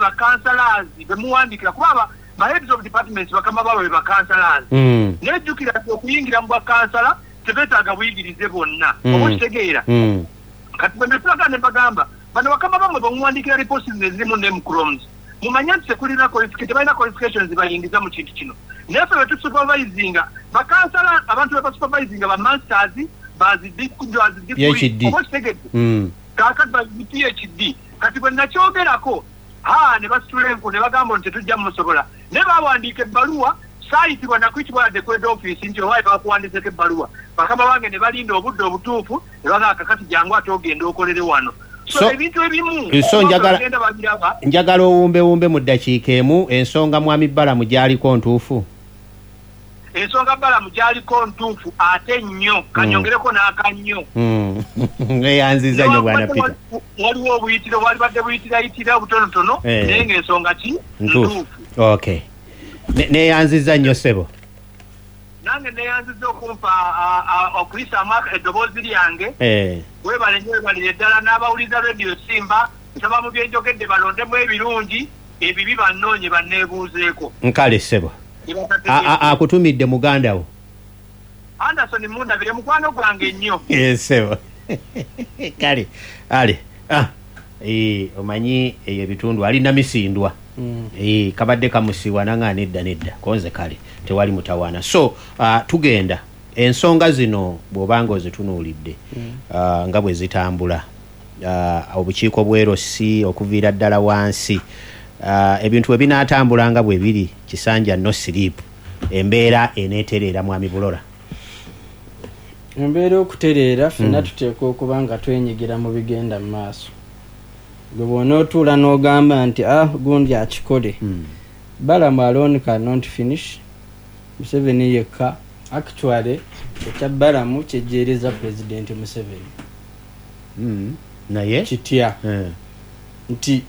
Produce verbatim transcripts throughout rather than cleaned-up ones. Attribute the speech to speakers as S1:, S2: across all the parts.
S1: ba councillors bemuwandikira kuba ba heads of departments bakama bawe ba councillors
S2: mm.
S1: nejukira okuyingira mu ba councillor tebetaaga buyigirize bonna
S2: mm.
S1: obutegeera
S2: mm.
S1: kati bemepaka ne bagamba bano bakama bamwe bamuwandikira reports nezimu ne Chromes mumanya nti sekulina qualification balina qualifications bayingiza mu kintu kino nefe wetu supervisinga ba councillor abantu ba supervisinga ba masters bazidi kujazi
S2: PhD
S1: mm. kaka ba PhD kati bwe nakyogerako ha ne basitulenko ne bagamba nti tujja musobola ne bawandika ebbaluwa site bwana kwitibwa de kwed office nti owaye bakuwandiseko ebbaluwa bakama bange ne balinda obudde obutuufu ne bagaka kati jangu atogenda okolere wano so ebintu ebimu
S2: so njagala njagala owumbe wumbe mu ddakiika emu ensonga mwami Balamu gyaliko ntuufu
S1: ensonga Balamu gyaliko ntuufu ate nnyo kanyongereko n'akannyo
S2: eyanziza nnyo bwana Peter
S1: waliwo obuyitiro wali badde buyitira obutonotono naye ng'ensonga ki ntuufu
S2: okay neyanziza nnyo ssebo
S1: nange neyanziza okumpa okulisa amaka eddoboozi lyange webale nnyo webalire ddala n'abawuliza radio Simba nsaba mu byenjogedde balondemu ebirungi ebibi bannoonye banneebuuzeeko
S2: nkale ssebo akutumidde muganda wo
S1: Anderson Mundabire mukwano gwange nnyo
S2: ssebo kale ale ah eh omanyi eyo bitundu ali na misindwa mm. eh kabadde kamusiwa nanga nedda nedda konze kale tewali mutawana so uh, tugenda ensonga zino bwobanga ozitunuulidde mm. uh, nga bwe zitambula uh, obukiiko bwerosi okuviira ddala wansi uh, ebintu ebinaatambula nga bwe biri kisanja no sleep embeera eneeterera mwami Bulora
S3: embeera okutereera fena mm. tuteeka okuba nga twenyigira mu bigenda mu maaso gwe bw'ona otuula n'ogamba nti ah gundi akikole mm. Balamu alone cannot finish Museveni yekka actually ekya Balamu kyejjeereza President Museveni
S2: mm. naye
S3: kitya mm. nti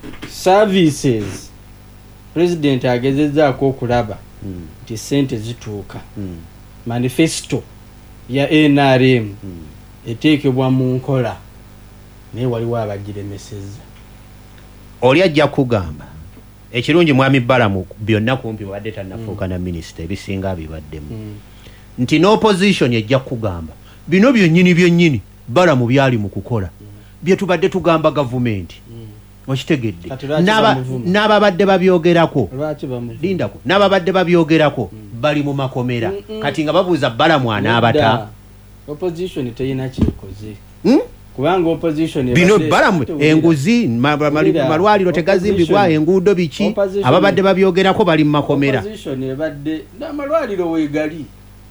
S3: services President agezezzaako okulaba mm. nti sente zituuka mm. manifesto ya N R M mm. eteekebwa mu nkola naye waliwo abagiremesezza
S2: oli ajja kugamba ekirungi mwami Balamu byonna kumpi wadde tannafuuka na minisita ebisinga bibaddemu mm. nti n'opposition ejja kugamba bino byonnyini byonnyini Balamu byali mu kukola mm. bye tubadde tugamba gavumenti mm. okitegedde n'ababadde babyogerako lindako n'ababadde babyogerako mm. bali mu makomera mm -mm. kati nga babuuza Balamu anaabata
S3: opposition teyina kyekoze
S2: hmm?
S3: kubanga opposition
S2: bino Balamu enguzi malwaliro tegazimbibwa enguudo biki ababadde babyogerako bali mu makomera
S3: opposition ebadde n'amalwaliro weegali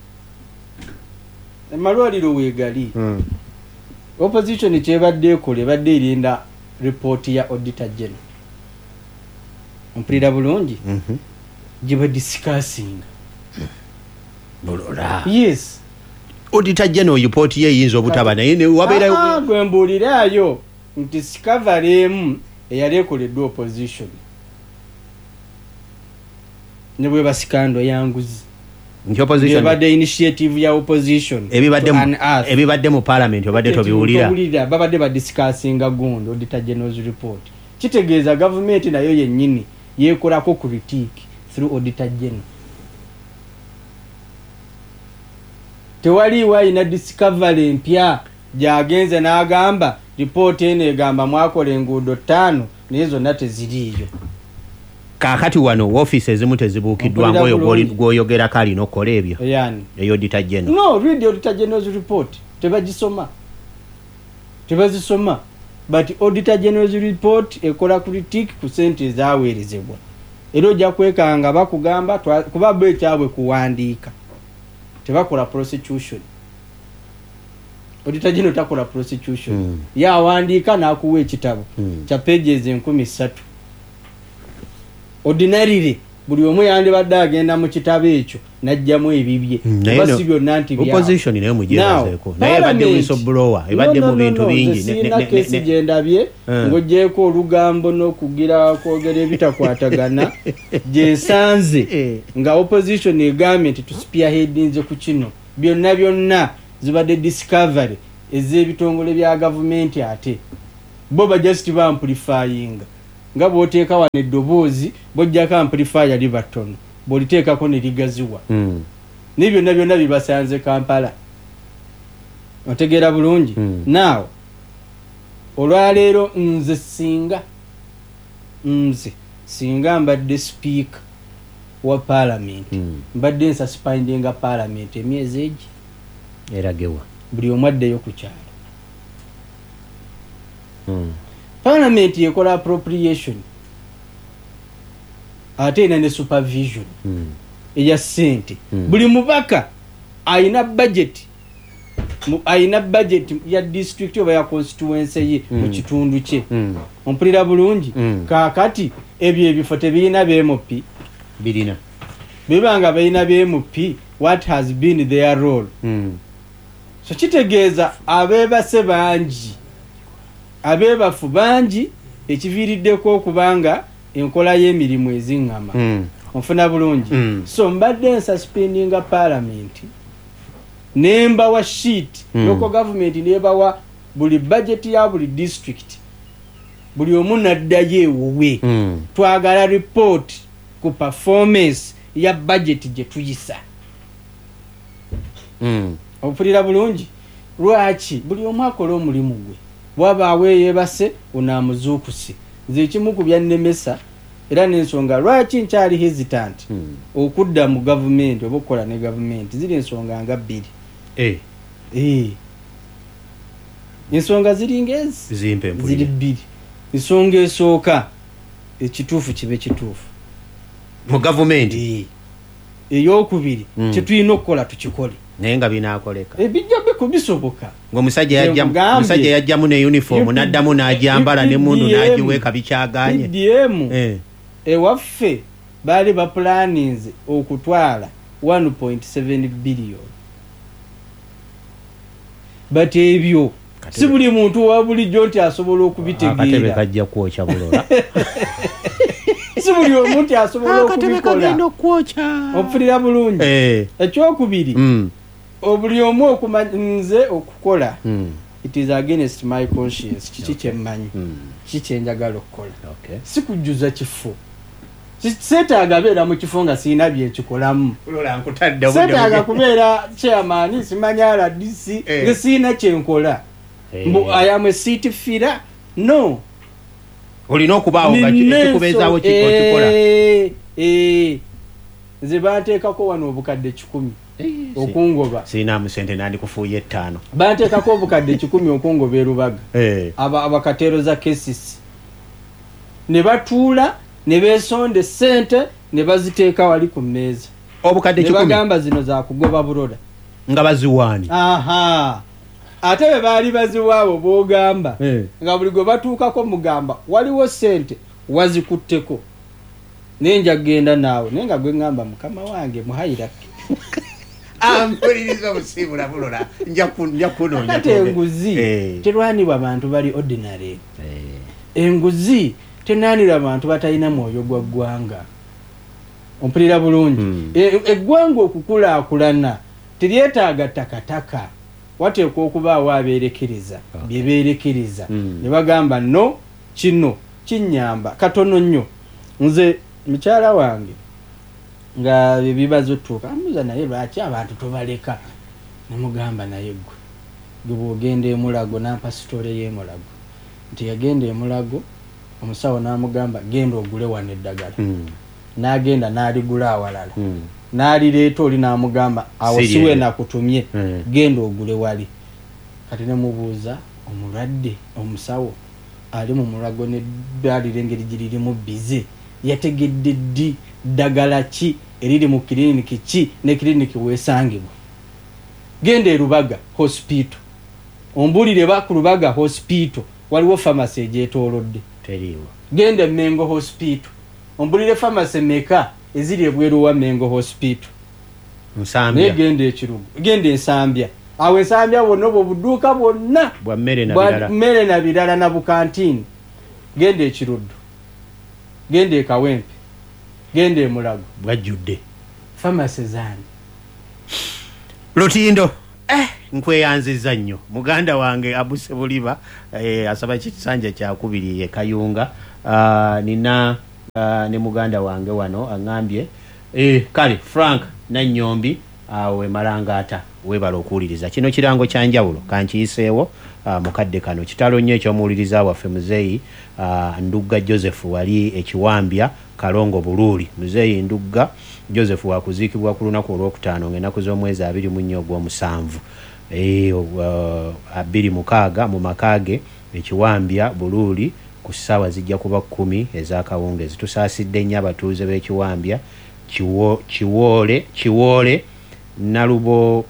S3: amalwaliro weegali hmm. opposition kyebadde ekole badde erinda report ya auditor general mpulira bulungi mm -hmm. giba discussing
S2: Bulora
S3: yes
S2: auditor general report ye yinzo obutaba naye ne wabeera
S3: ah gwembulirayo nti discovery emu eyali ekoleddwa opposition ne bwe basikando yanguzi
S2: nti opposition
S3: ebadde initiative ya opposition
S2: ebibadde ebibadde mu parliament obadde tobiwulira
S3: babadde ba discussinga gundo auditor general's report kitegeeza government nayo yennyini yekolako critique through auditor general tewali wa ina discovery mpya jagenze n'agamba report ene egamba mwakole enguudo ttaano nezo nate ziriyo
S2: kakati wano office ezimu tezibuukiddwa ngoyo gwoyogera kali nokola ebyo
S3: yani
S2: eyo auditor general
S3: no read the auditor general's report tebagisoma tebazisoma but auditor general's report ekola critique ku sente ezaweerezebwa era ojja kwekanga bakugamba kuba bwe kyabwe kuwandiika tebakola prosecution auditor general takola prosecution mm. ya wandiika n'akuwa ekitabo mm. kya pages enkumi ssatu ordinarily buli omu yandibadde agenda mu kitabo ekyo najjamu ebibye basi byonna nti bya
S2: opposition nayo mujeezeeko naye badde whistleblower ebadde mu bintu bingi
S3: ne kesi gendabye ng'oggyeko olugambo n'okugira kwogera ebitakwatagana gye nsanze nga opposition egambye nti tusipearheadinze ku kino byonna byonna zibadde discovery ez'ebitongole bya gavumenti ate bo ba just ba amplifying nga bw'oteeka wano eddoboozi bw'ojjako amplifier liba ttono bw'oliteekako ne ligaziwa
S2: mm.
S3: ne byonna byonna bibasanze Kampala otegeera bulungi
S2: mm.
S3: naawe olwaleero nze singa nze singa mbadde speaker wa parliament
S2: mm.
S3: mbadde nsuspendinga parliament emyezi egi
S2: eragewa
S3: buli omu addeyo ku kyalo
S2: mm.
S3: parliament yekola appropriation ate ina ne supervision
S2: mm.
S3: eya ssente
S2: mm.
S3: buli mubaka ayina budget ayina budget ya district oba ya constituency ye
S2: mm.
S3: mu kitundu kye
S2: mm.
S3: ompulira bulungi
S2: mm.
S3: kaakati ebyo ebifo tebirina B M P
S2: birina
S3: bibanga bayina B M P what has been their role
S2: mm.
S3: so kitegeeza abeebase bangi abeebafu bangi ekiviiriddeko okubanga enkola y'emirimu eziŋŋama
S2: mm.
S3: onfuna bulungi
S2: mm.
S3: so mbadde nsuspendinga parliament nembawa sheet
S2: mm.
S3: local government nebawa buli budget ya buli district buli omu naddayo ewowe
S2: mm.
S3: twagala report ku performance ya budget gye tuyisa
S2: mm.
S3: opulira bulungi lwaki buli omu akola omulimu gwe bwabaawo yeebase onaamuzuukuse nze ekimu ku byannemesa era n'ensonga lwaki nkyali hesitant
S2: mm.
S3: okudda mu gavumenti oba okukola ne gavumenti ziri ensonga nga bbiri
S2: eh.
S3: eh. ensonga ziri ngezi
S2: zimpe
S3: ziri bbiri ensonga esooka ekituufu kibe kituufu
S2: mu gavumenti
S3: eh. eyokubiri
S2: mm.
S3: kyetulina okukola tukikole
S2: naye nga binaakoleka
S3: ebijja bikubisoboka
S2: ng'omusajja yajja musajja yajjamu ne uniform n'addamu n'agyambala n'emmundu n'agiweeka bikyaganye
S3: D M
S2: eh.
S3: ewaffe baali baplaninze okutwala one point seven billion but ebyo si buli muntu wa bulijjo nti asobola okubitegeera
S2: akatebe kajja kwokya bulola
S3: si buli omuntu asobola okubikola
S2: okwokya
S3: okufulira bulungi
S2: eh.
S3: ekyokubiri
S2: mm.
S3: obuli omu okumanyize okukola
S2: mm.
S3: it is against my conscience kiki kyemmanyi
S2: mm.
S3: kiki kyenjagala okukola
S2: okay.
S3: si kujjuza kifo seetaaga beera mu kifo nga siina byekikolamu seetaaga kubeera chairman simanya R D C
S2: eh.
S3: nga siina kyenkola
S2: eh.
S3: mbu I am a seat filler no
S2: olina okubaawo nga kikubeezaawo kikola
S3: eh, eh. nze banteekako wano obukadde kikumi okungoba
S2: siina musente nandi kufuuya ettaano
S3: banteekako obukadde kikumi okungoba erubaga
S2: eh.
S3: abakateero za kesisi ne batuula ne beesonde sente ne baziteeka wali ku mmeeza
S2: obukadde kikumi
S3: ne bagamba zino za kugoba buloda
S2: nga baziwaani
S3: aha ate be baali baziwaabo boogamba
S2: eh.
S3: nga buli gwe batuukako mugamba waliwo sente wazikutteko naye nja kgenda naawe naye nga gwe ŋŋamba mukama wange muhayirake
S2: ampuliriza obusiibula bulola nja kunoonya
S3: ate enguzi
S2: eh.
S3: terwanibwa bantu bali ordinary
S2: eh.
S3: enguzi tenanira abantu batalina mwoyo gwa ggwanga ompulira bulungi
S2: mm.
S3: eggwanga okukulaakulana teryetaaga takataka wateekwa okubaawo abeerekereza okay. byebeerekereza mm. ne bagamba no kino kinyamba katono nnyo nze mukyala wange nga bibazo tuuka amuza naye lwaki abantu tobaleka nemugamba naye gwe gwe bwogenda emulago nampa sitole y'emulago nti yagenda emulago omusawo n'amugamba genda ogule wano eddagala
S2: mm.
S3: n'agenda n'aligula awalala
S2: mm.
S3: n'alireeta oli n'amugamba awo siwe nakutumye
S2: mm.
S3: genda ogule wali kati nemubuuza omulwadde omusawo ali mu mulago neddwaliro engeri giririmu bize yategedde ddi ddagala ki eriri mu kiriniki ki ne kiriniki weesangibwa genda erubaga hospital ombulire baku Lubaga hospital waliwo pharmacy egyetoolodde
S2: teriiwo
S3: genda Mengo hospital ombulire pharmacy meka eziri ebweru wa Mengo hospital
S2: Nsambya
S3: ne genda ekirugo genda Ensambya awo Ensambya bonna obwo buduuka bwonna
S2: bwa mmere na birala
S3: mmere na birala na bukantini genda ekiruddo genda ekawempe genda emulago
S2: bwajjudde
S3: pharmacy zani
S2: Lutindo eh nkweyanziza nnyo muganda wange Abuse Buliba eh, asaba kisanja kya kubiri ye Kayunga uh, nina uh, ne muganda wange wano angambye eh kale Frank Nanyombi awe uh, malangata webala okuwuliriza kino kirango kya njawulo kankiyiseewo uh, mukadde kano kitalo nnyo ekyomuwuliriza waffe muzeeyi uh, Ndugga Joseph wali ekiwambya Kalongo Bululi. Muzeeyi Ndugga Joseph wakuziikibwa ku lunaku olwokutaano ng'ennaku z'omwezi abiri mu nnya ogw'omusanvu eh uh, abiri mukaaga mu makage ekiwambya Bululi ku ssaawa zijja kuba kkumi ez'akawungeezi. Tusaasidde nnyo abatuuze b'ekiwambya Kiwo, Kiwole Kiwole Nalubo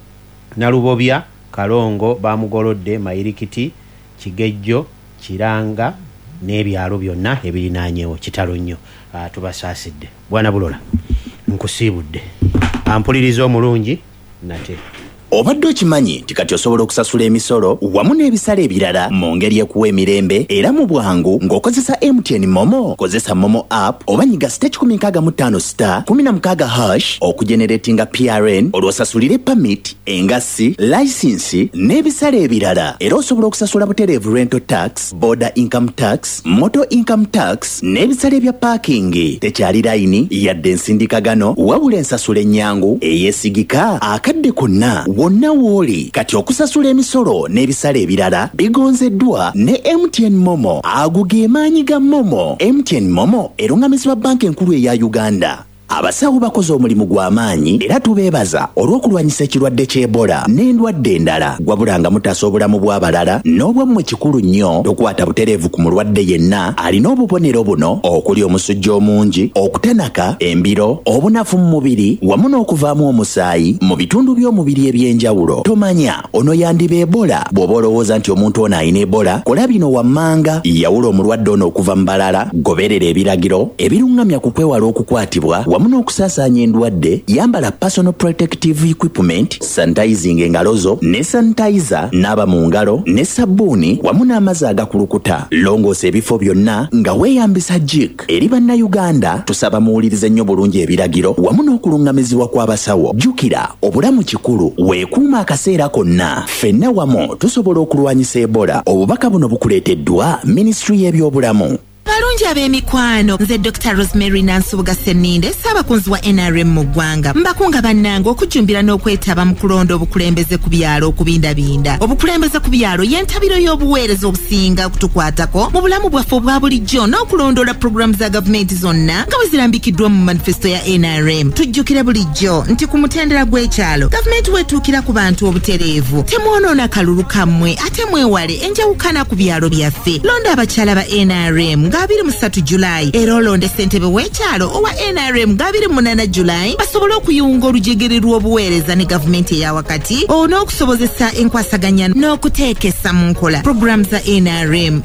S2: Nalubobya Kalongo bamugolodde Mayirikiti Kigejjo Kiranga n'ebyalo byonna ebirinaanyewo kitalo nnyo. Uh, tubasaasidde Bwana Bulola nkusiibudde ampuliriza omulungi nate.
S4: Obadde okimanyi nti kati osobola okusasula emisolo wamu n'ebisale ebirala mu ngeri ekuwa emirembe era mu bwangu ng'okozesa M T N Momo. Kozesa Momo app oba nyiga star kumi nkaaga mu ttaano star kumi na mukaaga hash okugeneratinga P R N olwosasulire permit, engassi, license n'ebisale ebirala. Era osobola okusasula butereevu rental tax, border income tax, motor income tax n'ebisale bya parking. Tekyali layini yadde ensindikagano wabula ensasula ennyangu eyeesigika akadde konna wonna woli. Kati okusasula emisolo n'ebisale ebirala bigonzeddwa ne M T N Momo. Ago ge maanyi ga Momo. M T N Momo erungamizibwa banka enkulu eya Uganda. Abasawo bakoze omulimu gw'amaanyi era tubeebaza olw'okulwanyisa ekirwadde ky'Ebola n'endwadde endala. Wabulanga mutaasa obulamu bw'abalala n'obwammwe kikulu nnyo tokwata butereevu ku mulwadde yenna alina obubonero buno okuli omusujja omungi, okutanaka, embiro, obunafu mu mubiri wamu n'okuvaamu omusaayi mu bitundu by'omubiri eby'enjawulo. Tomanya ono yandiba Ebola. Bw'oba olowooza nti omuntu ono alina Ebola kola bino wammanga. Yawula omulwadde ono okuva mu balala, goberera ebiragiro ebirungamya ku kwewala okukwatibwa wamu n'okusaasaanya endwadde. Yambala personal protective equipment, sanitizing engalo zo ne sanitizer, naaba mu ngalo ne sabbuuni wamu n'amazzi agakulukuta. Longoosa ebifo byonna nga weeyambisa jik. Eri bannayuganda tusaba muwulirize nnyo bulungi ebiragiro wamu n'okulungamizibwa kw'abasawo. Jjukira obulamu kikulu, weekuuma akaseera konna. Ffenna wamu tusobola okulwanyisa Ebola. Obubaka buno bukuleeteddwa Ministry y'ebyobulamu.
S5: Balungi ab'emikwano, nze Doctor Rosemary Nansubuga Senninde, Ssaabakunzi wa N R M mu ggwanga. Mbakunga bannange okujumbira n'okwetaba mu kulonda obukulembeze ku byalo okubindabinda. Obukulembeze ku byalo y'entabiro y'obuweereza obusinga okutukwatako mu bulamu bwaffe obwa bulijjo n'okulondoola pulogulaamu za gavumenti zonna nga bwe zirambikiddwa mu manifesto ya N R M. Tujjukire bulijjo nti ku mutendera gw'ekyalo gavumenti weetuukira ku bantu obutereevu. Temwonoona kalulu kammwe ate mwewale enjawukana ku byalo byaffe. Londa abakyala ba N R M abiri mu ssatu Julayi era olonde ssentebe w'ekyalo owa N R M abiri mu munaana Julayi basobole okuyunga olujegere lw'obuweereza ne gavumenti eya wakati n'okusobozesa enkwasaganya n'okuteekesa mu nkola pulogulaamu za N R M.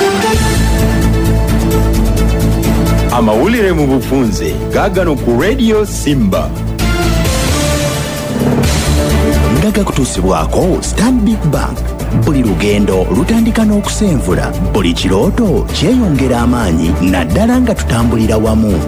S6: Amawulire mu bufunze gaagano ku Radio Simba.
S4: Ndaga kutuusibwako Stanbic Bank. Buli lugendo lutandika n'okusenvula, buli kirooto kyeyongera amaanyi naddala nga tutambulira wamu.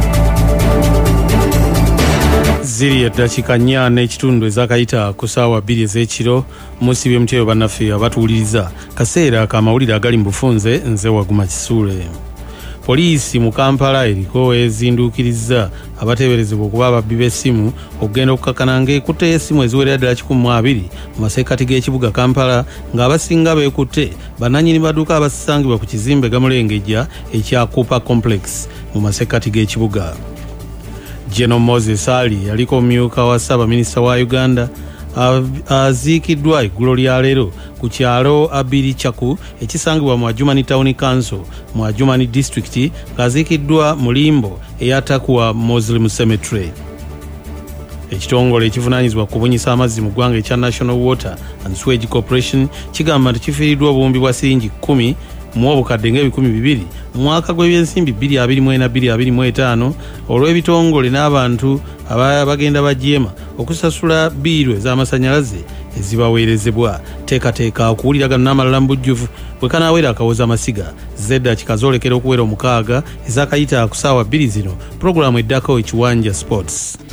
S7: Ziri eddakiika nnya n'ekitundu ezakayita ku ssaawa bbiri ez'ekiro musibye mutyeyo bannaffe abatuwuliriza kaseera k'amawulire agali mu bufunze. Nze Waguma Kisuule. Poliisi mu Kampala eriko ezinduukirizza abateeberezebwa okuba ababbi b'essimu okugenda okukakkana ng'ekutte essimu eziwerera ddala kikumi mu abiri mu masekkati g'ekibuga Kampala ng'abasinga beekutte bannannyini maduuka abasangibwa ku kizimbe Gamulengejja ekya Cooper Complex mu masekkati g'ekibuga. General Moses Ali yaliko omumyuka wa Ssaabaminisita wa Uganda aziikiddwa eggulo lya leero ku kyalo Abiri Chaku ekisangibwa mu Adjumani Town Council mu Adjumani District ng'aziikiddwa mu limbo eya Takwa Muslim Cemetery. Ekitongole ekivunaanyizibwa ku bunyisa amazzi mu ggwanga ekya National Water and Sewage Corporation kigamba nti kifiiriddwa obuwumbi bwa siringi kkumi mu obukadde ng'ebikumi bibiri mu mwaka gw'ebyensimbi bbiri abiri mu ena bbiri abiri mu etaano olw'ebitongole n'abantu abaya bagenda bajeema okusasula biiru ez'amasannyalaze ezibaweerezebwa. Teekateeka okuwuliragana n'amalala mu bujjuvu bwe kanaawera akawoza amasiga. Zedda kikazoolekera okuwera omukaaga ezakayita ku ssaawa bbiri zino pulogulaamu eddako Ekiwanja Sports.